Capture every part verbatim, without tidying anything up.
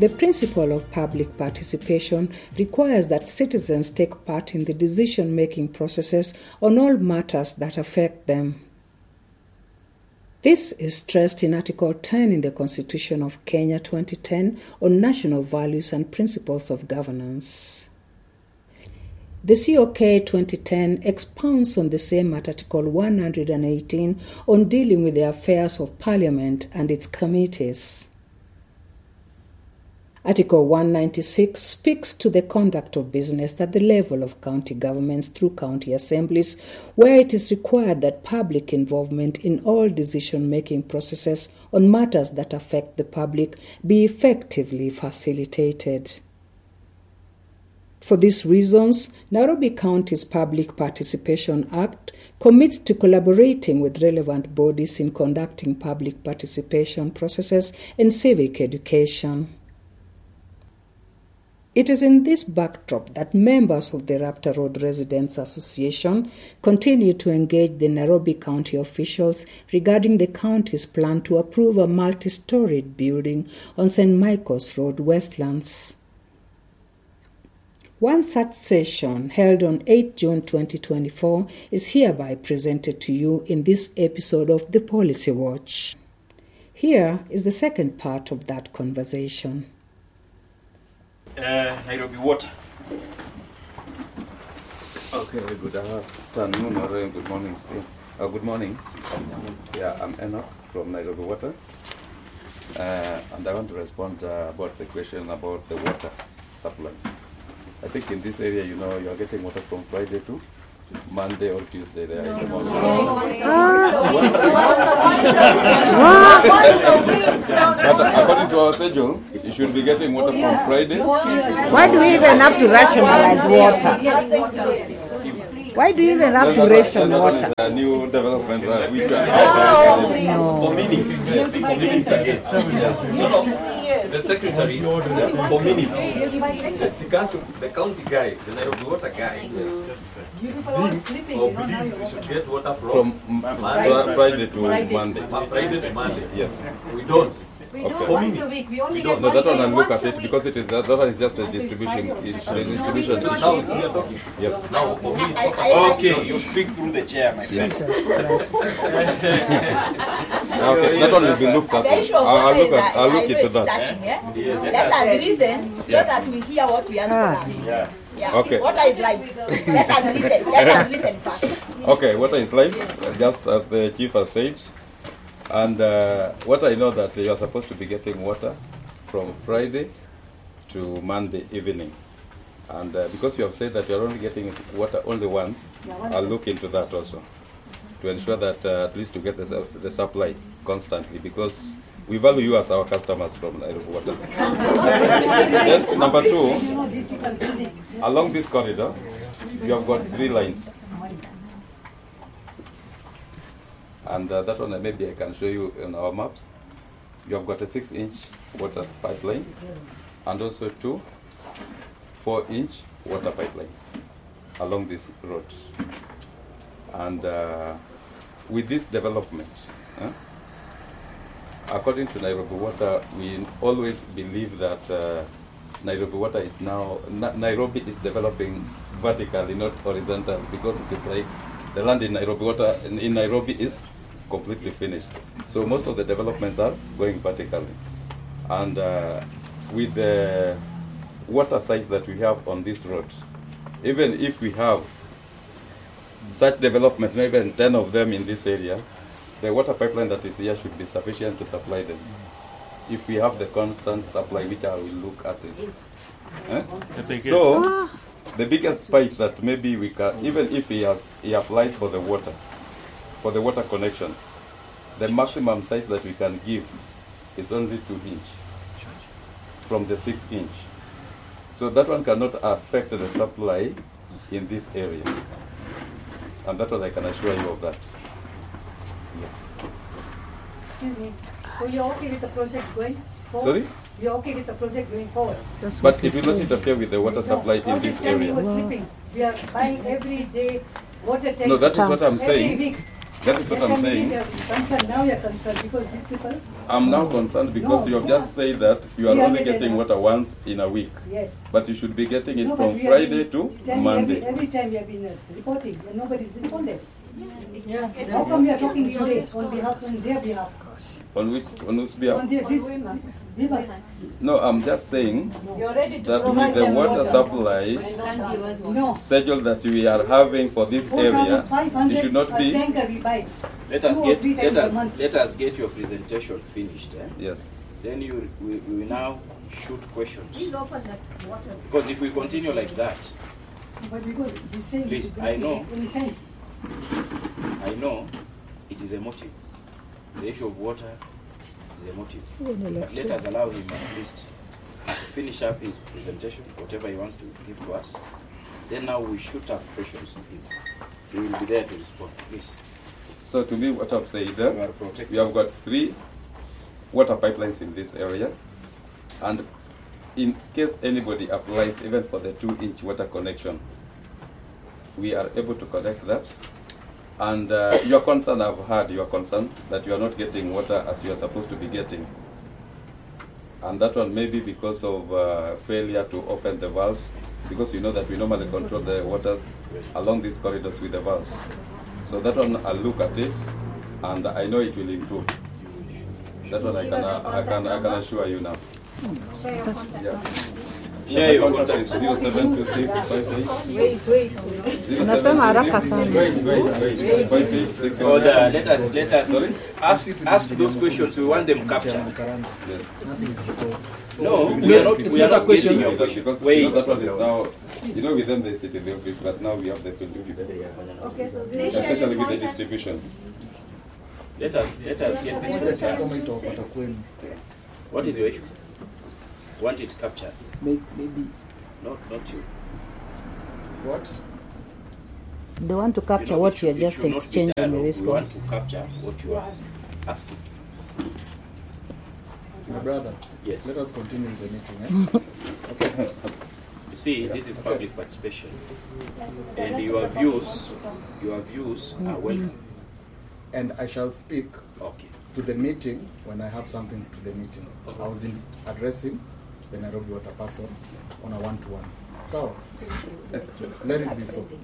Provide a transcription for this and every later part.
The principle of public participation requires that citizens take part in the decision-making processes on all matters that affect them. This is stressed in Article ten in the Constitution of Kenya twenty ten on national values and principles of governance. The C O K twenty ten expounds on the same at Article one hundred eighteen on dealing with the affairs of Parliament and its committees. Article one ninety-six speaks to the conduct of business at the level of county governments through county assemblies, where it is required that public involvement in all decision-making processes on matters that affect the public be effectively facilitated. For these reasons, Nairobi County's Public Participation Act commits to collaborating with relevant bodies in conducting public participation processes and civic education. It is in this backdrop that members of the Raptor Road Residents Association continue to engage the Nairobi County officials regarding the county's plan to approve a multi-storied building on Saint Michael's Road, Westlands. One such session, held on the eighth of June twenty twenty-four, is hereby presented to you in this episode of The Policy Watch. Here is the second part of that conversation. Uh, Nairobi Water. Okay, good afternoon or good morning still. Uh, good morning. Yeah, I'm Enoch from Nairobi Water. Uh, and I want to respond uh, about the question about the water supply. I think in this area, you know, you're getting water from Friday to Monday or Tuesday there in the morning. But according to our schedule, you should be getting water from Friday. Why do we even have to rationalize water? Why do you even have to ration water? A new development. Right? We can no. For minutes. For minutes again. No, no. The secretary, for minutes. The council, the county guy, the Nairobi Water guy, thinks or believes we should get water from, from Monday, Friday to Monday. Friday to Monday. Yes. We don't. We Okay. don't once a week. We only We get don't. No, that one I'll look once at a it week. because it is that, that one is just the distribution. It's the distribution Now issue. it's here talking. Yes. Now for me, it's I- focus. I- Okay, you speak through the chair, my friend. Okay, that one will be looked at. The issue of I'll, I'll water look is at. I'll that look I know into it's that. touching, yeah? Yes. Let us listen so Yeah. that we hear what you have for us. Yes. Yeah. Okay. Water is life. Let us listen. Let us listen first. Okay, water is life, just as the chief has said. And uh, what I know that you are supposed to be getting water from Friday to Monday evening. And uh, because you have said that you are only getting water only once, I'll look into that also to ensure that uh, at least to get the, su- the supply constantly, because we value you as our customers from Nairobi Water. Then number two, along this corridor, you have got three lines. And uh, that one uh, maybe I can show you on our maps. You have got a six inch water pipeline and also two four inch water pipelines along this road. And uh, with this development, uh, according to Nairobi Water, we always believe that uh, Nairobi Water is now, Na- Nairobi is developing vertically, not horizontally, because it is like the land in Nairobi Water, in, in Nairobi is completely finished. So most of the developments are going vertically. And uh, with the water sites that we have on this road, even if we have such developments, maybe ten of them in this area, the water pipeline that is here should be sufficient to supply them. If we have the constant supply, which I will look at it. Eh? So, the biggest pipe that maybe we can, even if he, has, he applies for the water, for the water connection, the maximum size that we can give is only two inch from the six inch. So that one cannot affect the supply in this area. And that one I can assure you of that. Yes. Excuse me. So you're okay with the project going forward? Sorry? You're okay with the project going forward? But it will not interfere with the water supply No, all in this time area. we were sleeping. We are buying every day water tank. No, that is what I'm every saying. week. That is what I'm saying. Concerned. Now you're concerned because these people. I'm now concerned because No, you have no. just said that you are We only are getting getting- water once in a week. Yes. But you should be getting it No, but from we have Friday been to telling Monday. Every, every time we have been uh, reporting and nobody's responded. Yeah. How come we are talking today on behalf on their behalf? On which, on whose On behalf? their, this, Vivax. No, I'm just saying You're ready to that with provide the them water water. supply No. schedule that we are having for this area, it should not a be. tanker we buy. Let us Two or get three let times a us, month. let us get your presentation finished. Eh? Yes. Then you we, we will now shoot questions. Please open that water. Because if we continue like that, But because he's saying Please, it I doesn't know. make any sense. I know it is a motive. The issue of water is a motive. But let us allow him at least to finish up his presentation, whatever he wants to give to us. Then now we shoot up questions to him. He will be there to respond. Please. So to me, what I've said, You uh, are protected. we have got three water pipelines in this area, and in case anybody applies even for the two-inch water connection, we are able to connect that. And uh, your concern, I've heard your concern that you are not getting water as you are supposed to be getting. And that one may be because of uh, failure to open the valves, because you know that we normally control the waters along these corridors with the valves. So that one, I'll look at it, and I know it will improve. That one I can, uh, I can, I can assure you now. Yeah. Share your My contact is zero seven two six five eight. Wait, wait. Unasema haraka sana. Wait, wait, wait. five eight six one. Order, let us let us Sorry? ask ask those questions. We want them captured. Yes. No, we are not. We are not getting your Because question. you know, Wait. that one is now, you know, with them they sit in the office, but now we have the field review. Okay, so Especially with the distribution. Let us let us get this question. What is your issue? Want it captured? Maybe, maybe Not not you. what? They want to You capture know, what it we are should- it just should not be exchanging with dialogue. this We guy. want to capture what you are asking. My brothers, Yes. let us continue the meeting. Eh? Okay. You see, this is public participation, and your views, your views are welcome. And I shall speak Okay. to the meeting when I have something to the meeting. I was in addressing the Nairobi water person on a one-to-one. So, let it be so.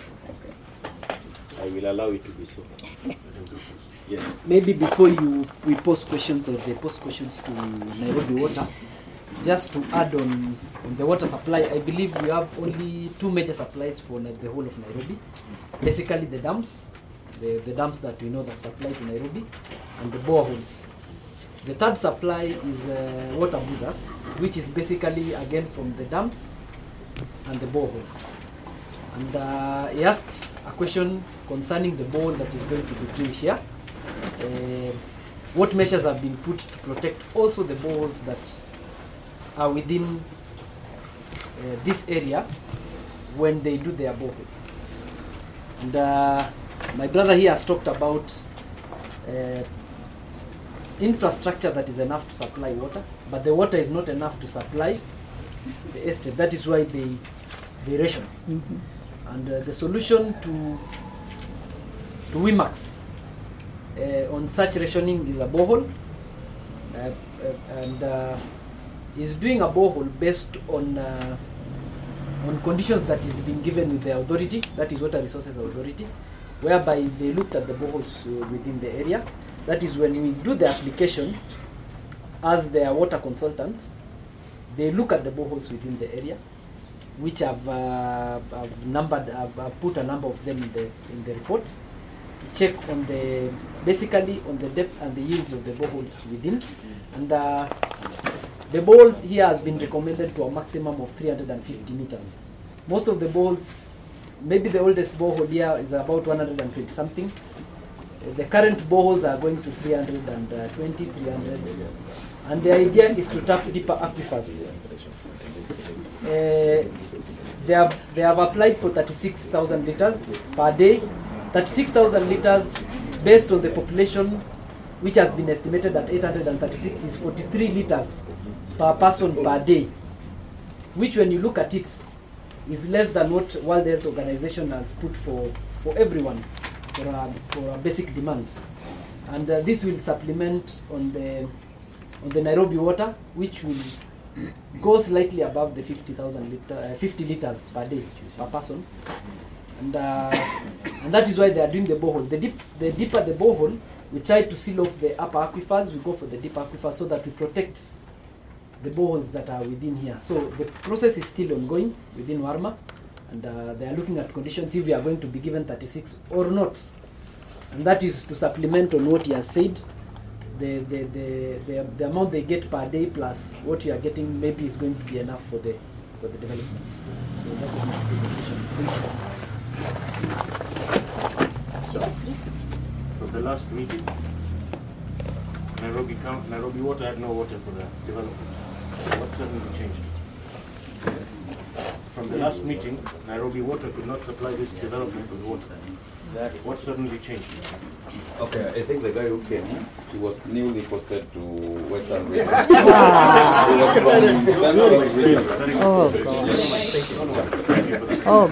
I will allow it to be so. Yes. Maybe before you we post questions or they post questions to Nairobi Water, just to add on, on the water supply, I believe we have only two major supplies for na- the whole of Nairobi. Basically the dams, the, the dams that we know that supply to Nairobi, and the boreholes. The third supply is uh, water boozers, which is basically again from the dams and the boreholes. And uh, he asked a question concerning the borehole that is going to be drilled here. Uh, what measures have been put to protect also the boreholes that are within uh, this area when they do their borehole. And uh, my brother here has talked about uh, infrastructure that is enough to supply water, but the water is not enough to supply the estate. That is why they, they ration. Mhm. And uh, the solution to to WIMAX uh, on such rationing is a borehole, uh, uh, and uh, is doing a borehole based on uh, on conditions that is being given with the authority, that is Water Resources Authority, whereby they looked at the boreholes uh, within the area. That is when we do the application as their water consultant, they look at the boreholes within the area, which I've, uh, I've numbered, I've, I've put a number of them in the in the report to check on the basically on the depth and the yields of the boreholes within, and uh, the borehole here has been recommended to a maximum of three hundred fifty meters. Most of the boreholes, maybe the oldest borehole here is about one hundred twenty something. Uh, the current boreholes are going to three hundred twenty, three hundred, and the idea is to tap deeper aquifers. Uh, they have they have applied for thirty-six thousand liters per day. thirty-six thousand liters based on the population, which has been estimated at eight hundred thirty-six, is forty-three liters per person per day, which when you look at it is less than what World Health Organization has put for, for everyone for a, for a basic demand. And uh, this will supplement on the on the Nairobi water, which will go slightly above the fifty thousand liter, uh, fifty liters per day per person. And uh, and that is why they are doing the borehole. The deep, the deeper the borehole, we try to seal off the upper aquifers. We go for the deep aquifers so that we protect the boreholes that are within here. So the process is still ongoing within Warma, and uh, they are looking at conditions if we are going to be given thirty-six or not. And that is to supplement on what he has said. The the, the, the the amount they get per day plus what you are getting maybe is going to be enough for the for the development. So that is my presentation. Yes, please. From the last meeting, Nairobi Count, Nairobi Water had no water for the development. What suddenly changed? From the last meeting, Nairobi Water could not supply this development with water. Exactly. What suddenly changed? Okay, I think the guy who came, he was newly posted to Western Region. Wow. He was from Central Region. Oh gosh. Oh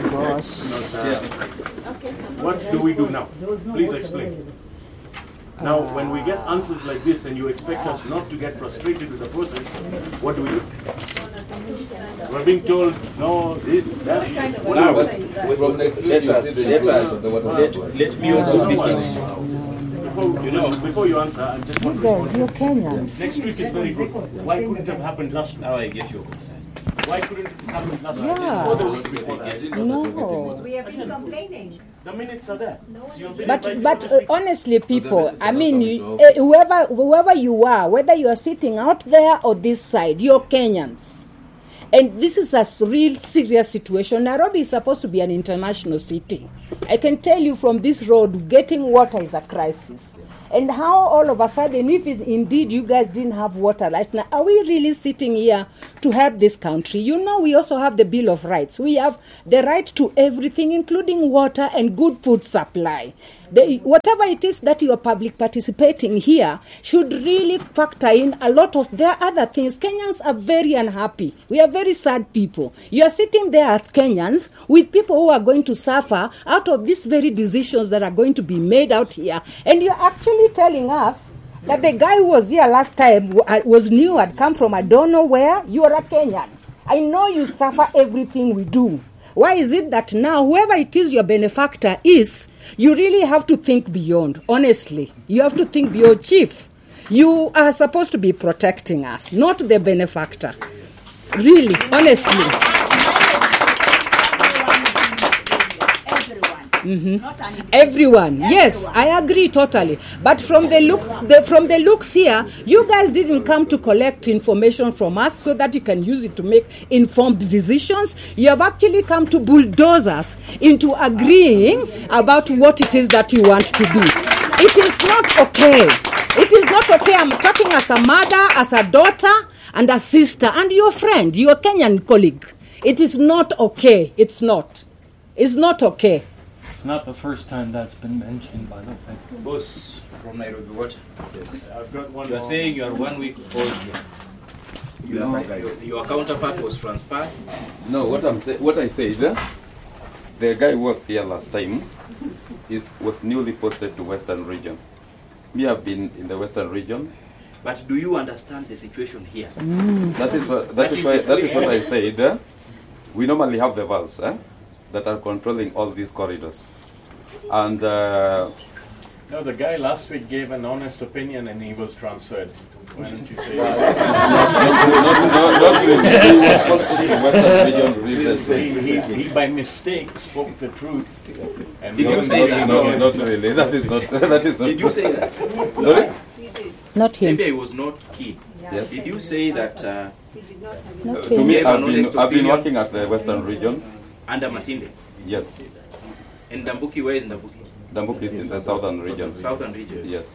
gosh. What do we do now? Please explain. Now, when we get answers like this and you expect us not to get frustrated with the process, what do we do? We're being told, no, this, that. Now, from next week, you see the improvement of the water supply. Let me also finish. Before, you know, before you answer, I just want to Guys, respond. you're Kenyans. Next week is very good. Why couldn't it have happened last week? Now I get your concern. Why couldn't it happen last week? Yeah. Or the week before that? No. We have been complaining. The minutes are there. So you've been But invited but to uh, speak. honestly, people, minutes I are mean, not you, coming to uh, whoever whoever you are, whether you are sitting out there or this side, you're Kenyans. And this is a s- real serious situation. Nairobi is supposed to be an international city. I can tell you from this road, getting water is a crisis. And how all of a sudden, if it, indeed you guys didn't have water right now, are we really sitting here to help this country? You know, we also have the Bill of Rights. We have the right to everything, including water and good food supply. The, whatever it is that you are public participating here should really factor in a lot of their other things. Kenyans are very unhappy. We are very sad people. You are sitting there as Kenyans with people who are going to suffer out of these very decisions that are going to be made out here. And you're actually telling us that the guy who was here last time w- uh, was new, had come from I don't know where. You are a Kenyan. I know you suffer everything we do. Why is it that now, whoever it is your benefactor is, you really have to think beyond? Honestly, you have to think beyond, Chief. You are supposed to be protecting us, not the benefactor. Really, honestly. Everyone. Not an individual. Everyone, yes, I agree totally. But from the look, the, from the looks here, you guys didn't come to collect information from us so that you can use it to make informed decisions. You have actually come to bulldoze us into agreeing about what it is that you want to do. It is not okay. It is not okay. I'm talking as a mother, as a daughter, and a sister, and your friend, your Kenyan colleague. It is not okay. It's not. It's not okay. It's not the first time that's been mentioned, by the way. Boss from Nairobi Water. I've got one You are more. saying you are one week old here. Your, your, your counterpart was transferred. No, what I'm say, what I said, eh, the guy who was here last time is was newly posted to Western Region. Me, have been in the Western Region. But do you understand the situation here? That is what that That is is why the that is what I question. said. eh. We normally have the valves eh, that are controlling all these corridors, and uh, No, the guy last week gave an honest opinion and he was transferred. Why don't you say not, not, not, not really. He was posted to Western Region recently. he, he, he by mistake spoke the truth. And Did you wasn't say going that? to No, get- not really. That is not. That is not. Did you say that? Sorry? Not him. Maybe I was not keen. Yes. Did you say that uh, Not Uh, to him. me, gave an I've been honest I've been opinion? working at the Western Region. under Masinde? Yes, And Dambuki, where is Dambuki? Dambuk is in the Southern Region. Southern region. Yes.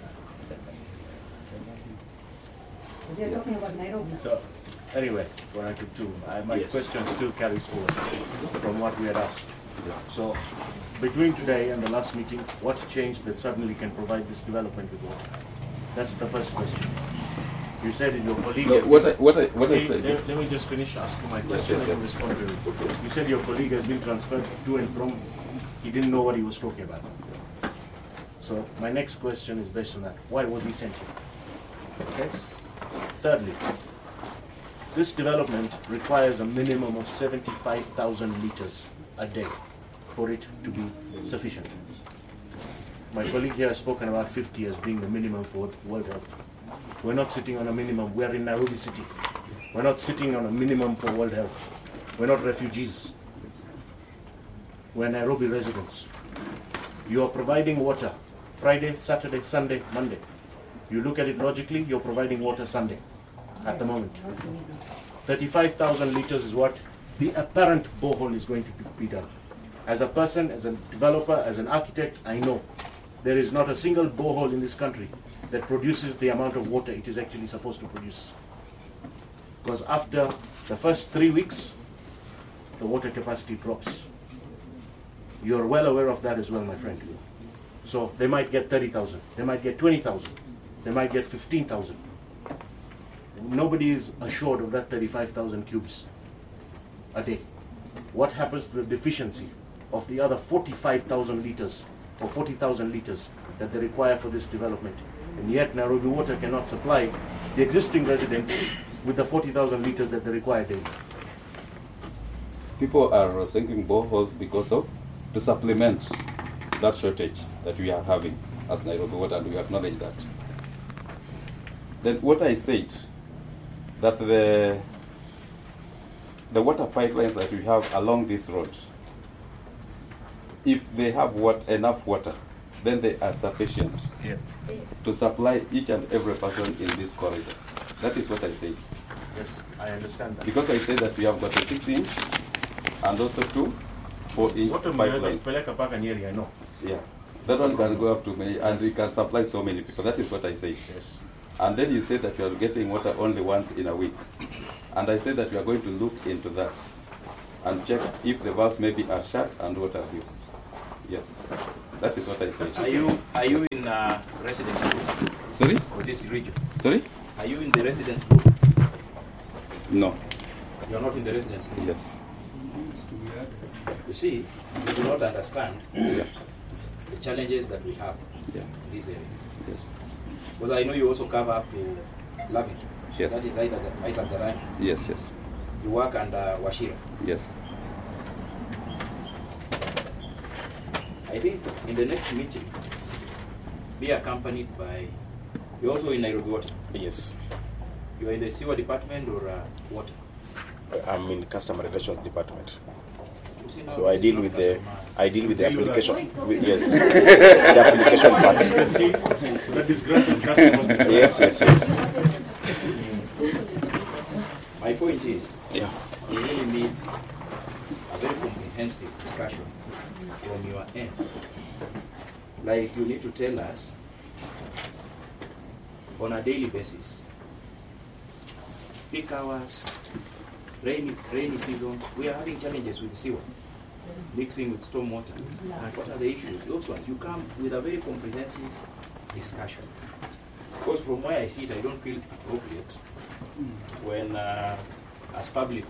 They are talking about Nairobi. So, anyway, one I could do. I, my Yes. question still carries forward from what we had asked. So, between today and the last meeting, what changed that suddenly can provide this development with water? That's the first question. You said that your colleague. No, has what I been- what I what I Let- said. Let, let me just finish asking my question yes, and yes. respond to it. You said your colleague has been transferred to and from. He didn't know what he was talking about. So my next question is based on that. Why was he sent here? Okay. Thirdly, this development requires a minimum of seventy-five thousand liters a day for it to be sufficient. My colleague here has spoken about fifty as being the minimum for World Health. We're not sitting on a minimum. We're in Nairobi City. We're not sitting on a minimum for World Health. We're not refugees. We're Nairobi residents. You are providing water Friday, Saturday, Sunday, Monday. You look at it logically, you're providing water Sunday at the moment. thirty-five thousand liters is what the apparent borehole is going to be done. As a person, as a developer, as an architect, I know there is not a single borehole in this country that produces the amount of water it is actually supposed to produce. Because after the first three weeks, the water capacity drops. You're well aware of that as well, my friend. So they might get thirty thousand, they might get twenty thousand, they might get fifteen thousand. Nobody is assured of that thirty-five thousand cubes a day. What happens to the deficiency of the other forty-five thousand liters or forty thousand liters that they require for this development? And yet Nairobi Water cannot supply the existing residents with the forty thousand liters that they require daily. People are sinking boreholes because of, to supplement that shortage that we are having as Nairobi Water, and we acknowledge that. Then what I said, that the, the water pipelines that we have along this road, if they have what, enough water, then they are sufficient yeah. to supply each and every person in this corridor. That is what I said. Yes, I understand that. Because I said that we have got a six inch and also two four inch pipelines. I know. Yeah. That one can go up to me and we can supply so many people. That is what I said. Yes. And then you said that you are getting water only once in a week. And I said that we are going to look into that and check if the valves maybe are shut and what have you. Yes. That is what I said. Are you are you in uh, residence group? Sorry? For this region? Sorry? Are you in the residence group? No. You're not in the residence group? Yes. You see, you do not understand yeah. the challenges that we have yeah. in this area. Yes. Because I know you also cover up to Lavington. Yes. That is either Isaac Garani. Yes, yes. You work under Washira. Yes. I think in the next meeting, be accompanied by, you're also in Nairobi Water? Yes. You're in the sewer department or uh, water? I'm in customer relations department. See, so I deal with the I deal with the application. With, yes, the application part. So that is granted customers. Yes, yes, yes. My point is, yeah, we really need a very comprehensive discussion from your end. Like you need to tell us on a daily basis, peak hours, rainy rainy season, we are having challenges with sewer, mixing with storm water. And what are the issues? Those ones, you come with a very comprehensive discussion. Because from where I see it, I don't feel appropriate when, uh, as public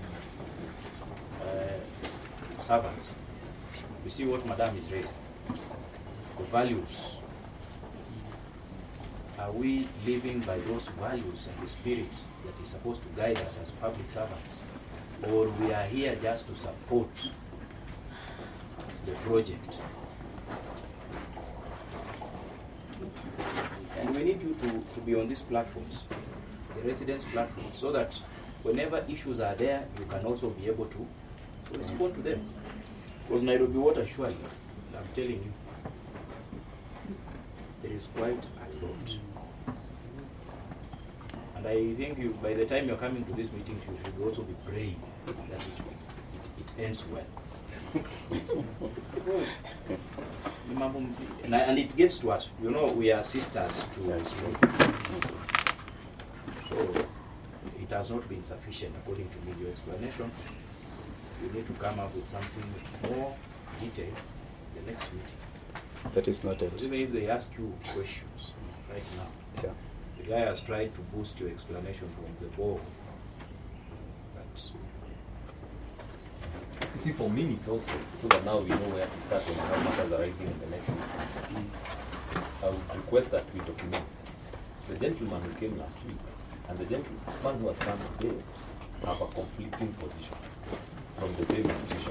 uh, servants, you see what Madam is raising. The values. Are we living by those values and the spirit that is supposed to guide us as public servants? Or we are here just to support the project? And we need you to, to be on these platforms, the residence platforms, so that whenever issues are there, you can also be able to respond to them. Because Nairobi Water, surely, I'm telling you, there is quite a lot. And I think you, by the time you're coming to this meeting, you should also be praying that it, it, it ends well. and, I, and it gets to us. You know, we are sisters to yes. So it has not been sufficient according to me, your explanation. You need to come up with something more detailed in the next meeting. That is not it. Even if they ask you questions right now, yeah. the guy has tried to boost your explanation from the board. But you see, for minutes also, so that now we know where to start and how matters are rising in the next meeting. I would request that we document. The gentleman who came last week and the gentleman who has come today have a conflicting position from the same institution.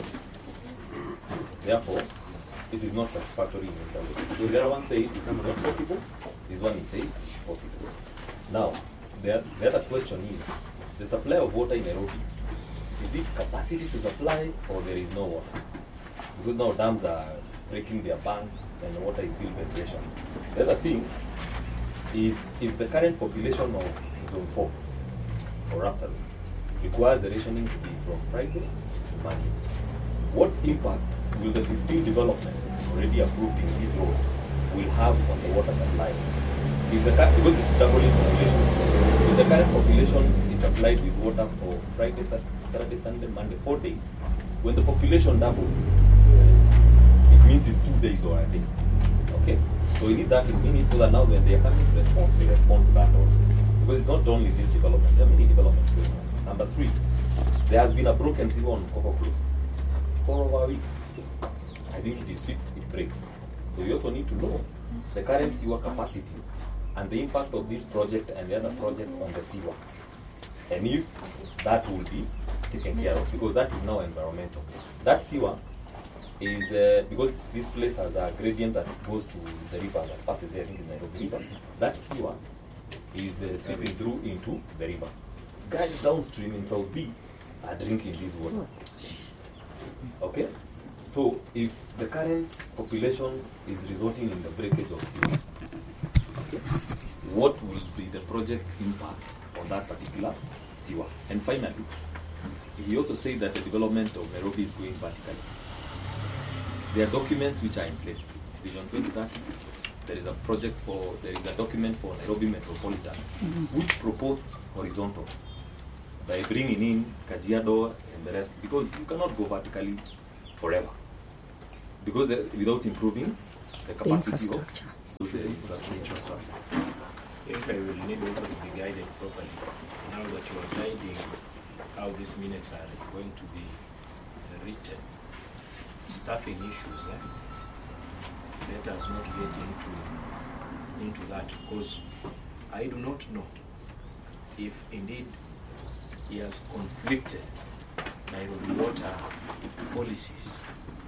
Therefore, it is not satisfactory in interpretation. So the other one says it is not possible, this one is saying it is possible. Now, the, the other question is, the supply of water in Nairobi, is it capacity to supply or there is no water? Because now dams are breaking their banks and the water is still ventilation. The other thing is, if the current population of Zone four or Raptor requires the rationing to be from Friday to Monday, what impact will the fifteen developments already approved in this road will have on the water supply? If the, because it's doubling population, if the current population is supplied with water for Friday, Saturday, Sunday, Monday, four days, when the population doubles, it means it's two days or a day. Okay? So we need that in minutes so that now when they are coming to respond, they respond to that also. Because it's not only this development, there are many developments going on. Number three, there has been a broken sewer on Coco Close for over a week. I think it is fixed, it breaks. So we also need to know the current sewer capacity and the impact of this project and the other projects on the sewer. And if that will be taken care of, because that is now environmental. That sewer is, uh, because this place has a gradient that goes to the river that passes there, I think it's Nairobi River. That sewer is uh, seeping through into the river. Guys downstream in South B are drinking this water. Okay? So if the current population is resulting in the breakage of sewer, okay, what will be the project impact on that particular sewer? And finally, he also said that the development of Nairobi is going vertically. There are documents which are in place. Vision twenty thirty, there is a project for, there is a document for Nairobi Metropolitan, mm-hmm. which proposed horizontal by bringing in Kajiado and the rest, because you cannot go vertically forever. Because uh, without improving the capacity the of the infrastructure. If I will need also to be guided properly, now that you are guiding how these minutes are going to be written, staffing issues, eh? Let us not get into, into that, because I do not know if indeed he has conflicted Nairobi water policies.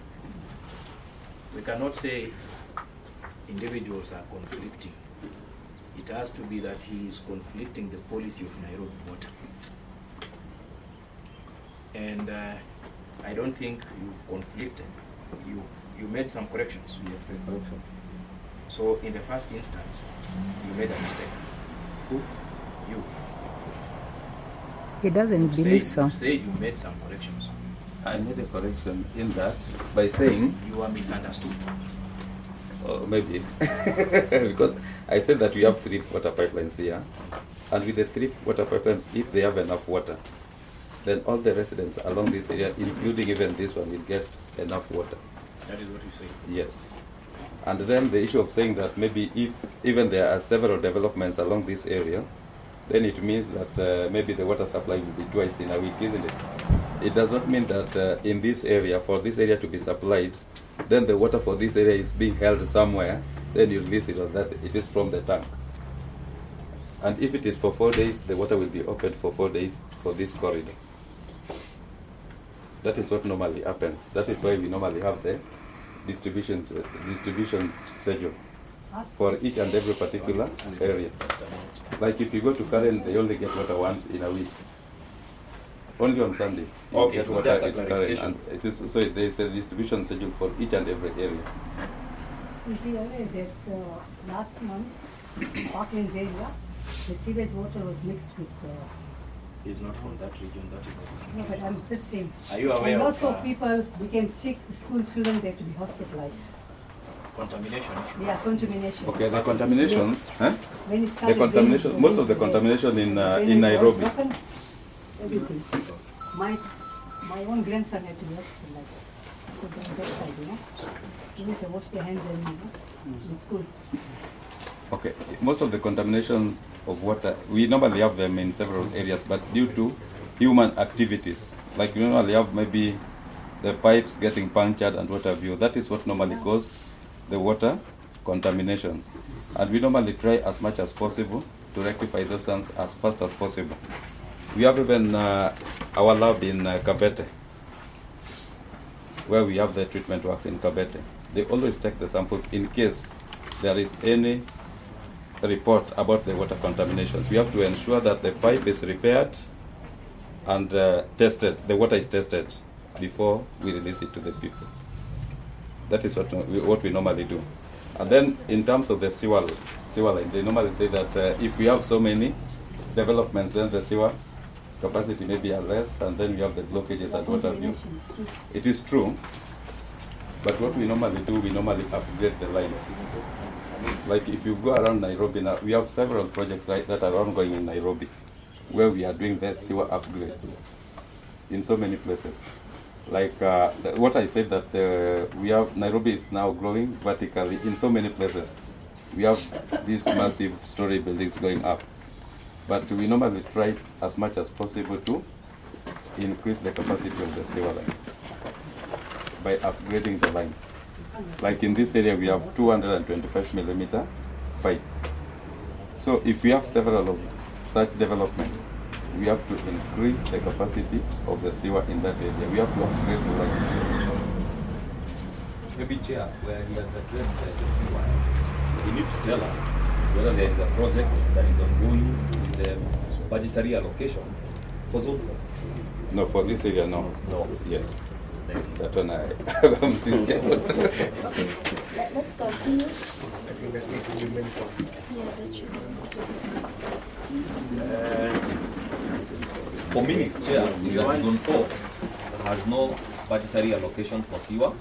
We cannot say individuals are conflicting. It has to be that he is conflicting the policy of Nairobi water. And uh, I don't think you've conflicted. You you made some corrections. Yes, corrections. So in the first instance, you made a mistake. Who? You. He doesn't you believe said, so. You said you made some corrections. I made a correction in that by saying you are misunderstood. Oh, maybe because I said that we have three water pipelines here, and with the three water pipelines, if they have enough water, then all the residents along this area, including even this one, will get enough water. That is what you say. Yes. And then the issue of saying that maybe if even there are several developments along this area, then it means that uh, maybe the water supply will be twice in a week, isn't it? It does not mean that uh, in this area, for this area to be supplied, then the water for this area is being held somewhere, then you release it on that. It is from the tank. And if it is for four days, the water will be opened for four days for this corridor. That is what normally happens. That is why we normally have the distribution uh, distribution schedule for each and every particular area. Like if you go to Karen, they only get water once in a week. Only on Sunday. You Okay, get so water that's a in Karen, clarification. and it is so there is a distribution schedule for each and every area. You see, aware that uh, last month, in Parklands area, the sewage water was mixed with. Uh, He's not from that region, that is it. no, but I'm just saying. Are you aware and of, also uh, people became sick, the school children, they had to be hospitalized. Contamination issue? Yeah, contamination. Okay, the contaminations, Yes. huh? When it The started contamination, raining, most of the the contamination in uh, drainage in was Nairobi. broken, everything. My my own grandson had to be hospitalized because of that side, you know. You need to wash their hands and, you know, in school. Okay, most of the contamination of water, we normally have them in several areas, but due to human activities, like we normally have maybe the pipes getting punctured and what have you, that is what normally causes the water contaminations. And we normally try as much as possible to rectify those ones as fast as possible. We have even uh, our lab in uh, Kabete, where we have the treatment works in Kabete. They always take the samples in case there is any report about the water contaminations. We have to ensure that the pipe is repaired and uh, tested, the water is tested before we release it to the people. That is what we, what we normally do. And then in terms of the sewer, sewer line, they normally say that uh, if we have so many developments, then the sewer capacity may be less, and then we have the blockages at water view. It is true, but what we normally do, we normally upgrade the lines. Like if you go around Nairobi now, we have several projects like that are ongoing in Nairobi, where we are doing the sewer upgrades in so many places. Like uh, the, what I said that uh, we have, Nairobi is now growing vertically in so many places. We have these massive story buildings going up. But we normally try as much as possible to increase the capacity of the sewer lines by upgrading the lines. Like in this area, we have two hundred twenty-five millimeter pipe. So if we have several of such developments, we have to increase the capacity of the sewer in that area. We have to upgrade the lines. Maybe Chair, where he has addressed the sewer, he needs to tell us whether there is a project that is ongoing with the budgetary allocation for zone four. No, for this area, no. No. Yes. That one I am sincere. Let's continue. For me, it's Chair, is that zone four has no budgetary allocation for sewer.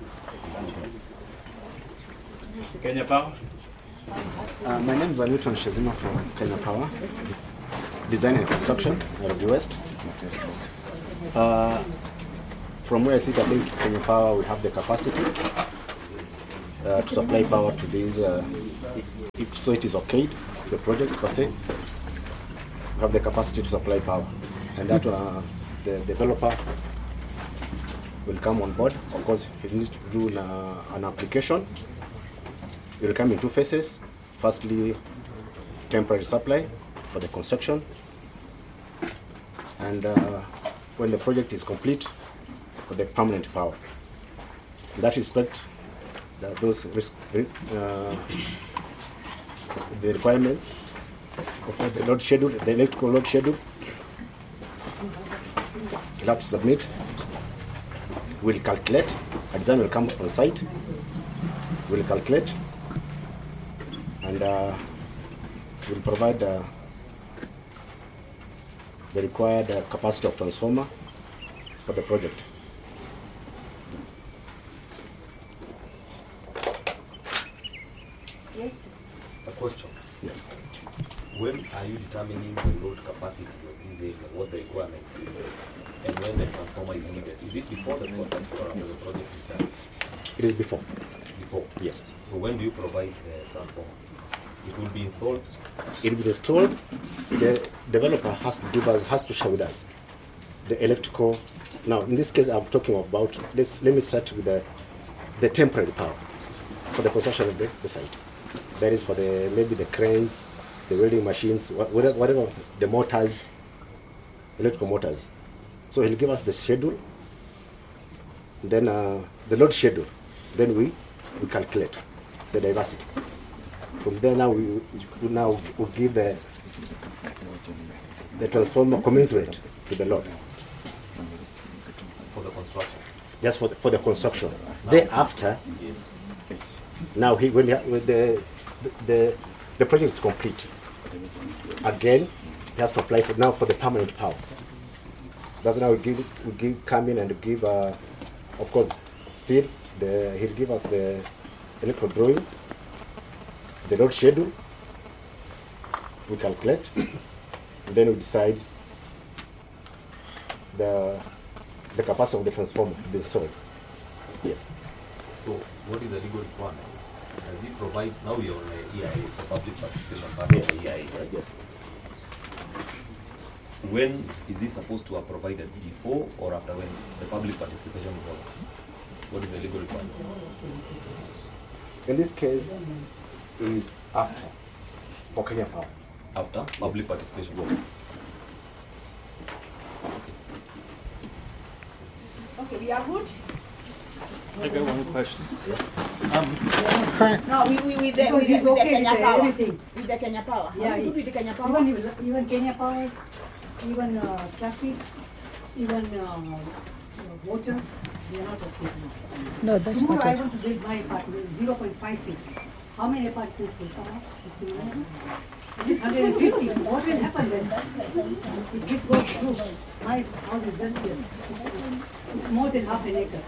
Kenya Power. Uh, my name is Newton Shazima from Kenya Power, Design and Construction, Nairobi West. Uh, from where I sit, I think Kenya Power will have the capacity uh, to supply power to these, uh, if so it is okay, the project per se, we have the capacity to supply power. And that uh, the developer will come on board. Of course, he needs to do an, uh, an application. It will come in two phases. Firstly, temporary supply for the construction. And uh, when the project is complete, for the permanent power. In that respect, that those risk, uh, the requirements of the load schedule, the electrical load schedule, you'll have to submit. We'll calculate. A design will come on site. We'll calculate. And uh, we'll provide uh, the required uh, capacity of transformer for the project. Yes, please. A question. Yes. When are you determining the load capacity of this area, what the requirement is, and when the transformer is needed? Is it before the project or after the project is done? It is before. Before? Yes. So when do you provide the transformer? It will be installed? It will be installed. The developer has to give us, has to share with us the electrical. Now, in this case, I'm talking about, let's, let me start with the, the temporary power for the construction of the, the site. That is for the, maybe the cranes, the welding machines, whatever, whatever the motors, electrical motors. So he'll give us the schedule, then uh, the load schedule. Then we, we calculate the diversity. From there now we, we now we give the the transformer commensurate to the load. For the construction? Yes, for the, for the construction. Thereafter, now he, when, he, when the, the the project is complete, again he has to apply for now for the permanent power. That's now we give we give come in and give uh, of course still the he'll give us the electrical drawing, the load schedule, we calculate, and then we decide the the capacity of the transformer to be installed. Yes. So what is the legal requirement? Does he provide, now we are on the E I A, the public participation part of the E I A, right? Yes. When is this supposed to have provided? Before or after when the public participation is over? What is the legal requirement? In this case, is after for Kenya Power. After public participation. Yes. Okay, we are good. I got one question. Um, current. No, we we with the, Because with the, he's with the okay Kenya with Power. everything. With the Kenya Power. Yeah, Are you good with the Kenya Power? Even, even Kenya Power, even uh, traffic, even uh, water, they are not okay. No, that's Tomorrow not I it. want to build my apartment, zero point five six. How many apartments will come up? Mister Manager? It is one hundred fifty. What will happen then? If this goes through, my house is just here. It's, it's more than half an acre.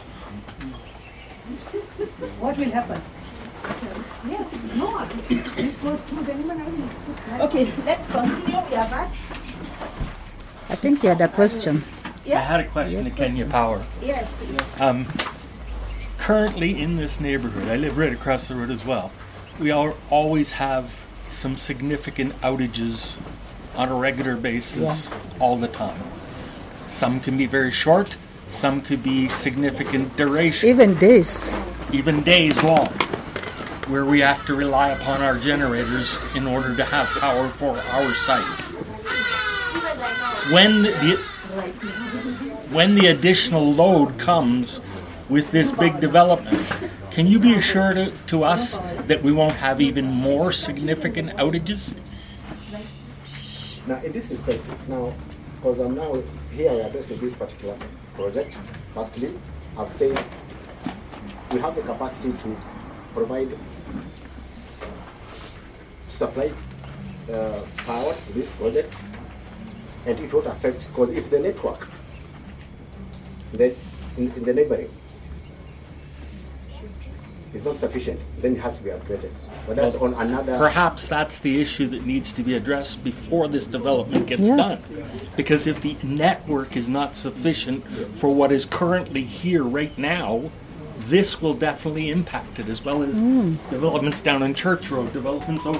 What will happen? Yes, no, if this goes through, then even I will put my Okay, let's continue. We are back. I think he had a question. Yes. I had a question to Kenya Power. Yes, please. Um, currently in this neighborhood, I live right across the road as well, we are, always have some significant outages on a regular basis Yeah. all the time. Some can be very short, some could be significant duration. Even days. Even days long, where we have to rely upon our generators in order to have power for our sites. When the when the additional load comes with this big development, can you be assured to, to us that we won't have even more significant outages? Now, in this respect, now, because I'm now here addressing this particular project, firstly, I've said we have the capacity to provide, to supply uh, power to this project, and it won't affect, because if the network that in, in the neighboring is not sufficient, then it has to be upgraded. But that's Well, on another. Perhaps that's the issue that needs to be addressed before this development gets Yeah. done. Because if the network is not sufficient for what is currently here right now, this will definitely impact it, as well as Mm. developments down in Church Road, developments over